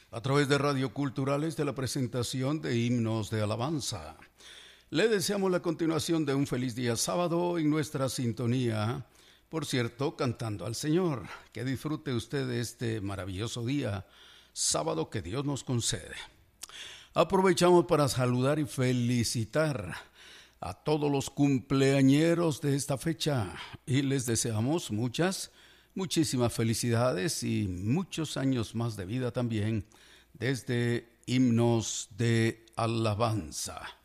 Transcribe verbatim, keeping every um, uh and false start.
a través de Radio Culturales de la presentación de Himnos de Alabanza. Le deseamos la continuación de un feliz día sábado en nuestra sintonía, por cierto, cantando al Señor. Que disfrute usted de este maravilloso día sábado que Dios nos concede. Aprovechamos para saludar y felicitar a todos los cumpleañeros de esta fecha y les deseamos muchas, muchísimas felicidades y muchos años más de vida también desde Himnos de Alabanza.